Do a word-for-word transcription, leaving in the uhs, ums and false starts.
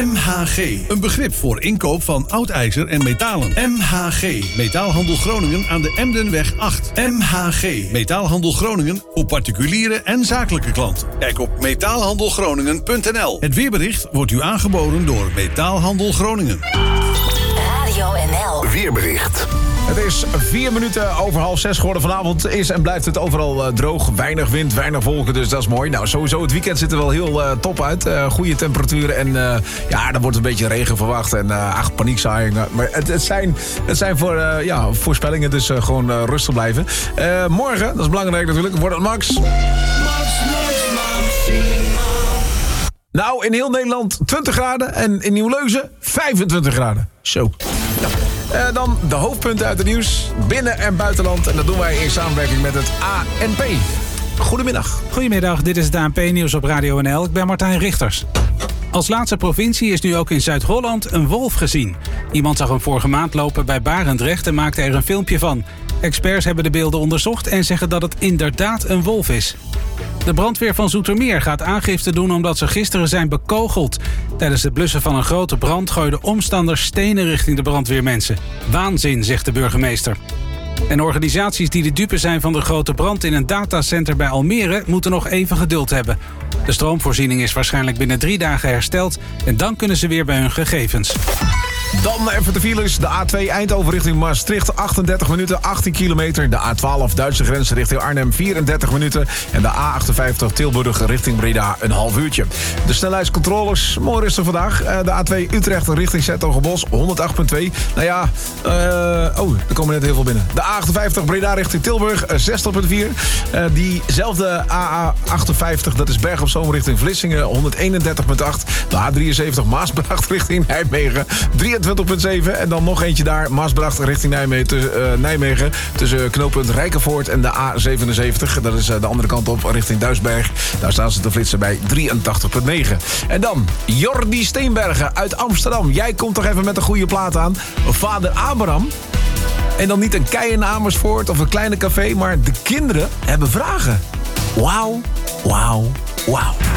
M H G, een begrip voor inkoop van oud ijzer en metalen. M H G, Metaalhandel Groningen aan de Emdenweg acht. M H G, Metaalhandel Groningen voor particuliere en zakelijke klanten. Kijk op metaalhandelgroningen punt n l. Het weerbericht wordt u aangeboden door Metaalhandel Groningen. Radio N L. Weerbericht. Het is vier minuten over half zes geworden. Vanavond is en blijft het overal uh, droog. Weinig wind, weinig wolken, dus dat is mooi. Nou, sowieso het weekend ziet er wel heel uh, top uit. Uh, goede temperaturen en uh, ja, er wordt een beetje regen verwacht. En uh, ach, paniekzaaiing. Maar het, het, zijn, het zijn voor, uh, ja, voorspellingen, dus uh, gewoon uh, rustig blijven. Uh, morgen, dat is belangrijk natuurlijk, wordt het max. Max, max, nou, in heel Nederland twintig graden en in Nieuw-Leuzen vijfentwintig graden. Zo. Ja. Uh, dan de hoofdpunten uit het nieuws, binnen- en buitenland. En dat doen wij in samenwerking met het A N P. Goedemiddag. Goedemiddag, dit is het A N P-nieuws op Radio N L. Ik ben Martijn Richters. Als laatste provincie is nu ook in Zuid-Holland een wolf gezien. Iemand zag hem vorige maand lopen bij Barendrecht en maakte er een filmpje van. Experts hebben de beelden onderzocht en zeggen dat het inderdaad een wolf is. De brandweer van Zoetermeer gaat aangifte doen omdat ze gisteren zijn bekogeld. Tijdens het blussen van een grote brand gooiden omstanders stenen richting de brandweermensen. Waanzin, zegt de burgemeester. En organisaties die de dupe zijn van de grote brand in een datacenter bij Almere moeten nog even geduld hebben. De stroomvoorziening is waarschijnlijk binnen drie dagen hersteld en dan kunnen ze weer bij hun gegevens. Dan even de files. De A twee Eindhoven richting Maastricht, achtendertig minuten, achttien kilometer. De A twaalf Duitse grens richting Arnhem, vierendertig minuten. En de A achtenvijftig Tilburg richting Breda, een half uurtje. De snelheidscontroles, mooi rustig vandaag. De A twee Utrecht richting 's-Hertogenbosch, honderdacht komma twee. Nou ja, uh, oh, er komen net heel veel binnen. De A achtenvijftig Breda richting Tilburg, zestig komma vier. Uh, diezelfde A achtenvijftig, dat is Berg op Zoom richting Vlissingen, honderdeenendertig komma acht. De A drieënzeventig Maasbracht richting Nijmegen, drieëntwintig komma zeven. En dan nog eentje daar, Maasbracht richting Nijmegen, tussen, uh, Nijmegen, tussen knooppunt Rijkenvoort en de A zevenenzeventig. Dat is uh, de andere kant op, richting Duisberg. Daar staan ze te flitsen bij drieëntachtig komma negen. En dan Jordi Steenbergen uit Amsterdam. Jij komt toch even met een goede plaat aan. Vader Abraham. En dan niet een kei in Amersfoort of een kleine café, maar de kinderen hebben vragen. Wauw, wauw, wauw.